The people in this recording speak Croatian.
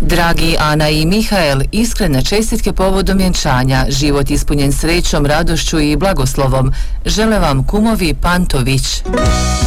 Dragi Ana i Mihael, iskrene čestitke povodom vjenčanja, život ispunjen srećom, radošću i blagoslovom. Žele vam kumovi Pantović.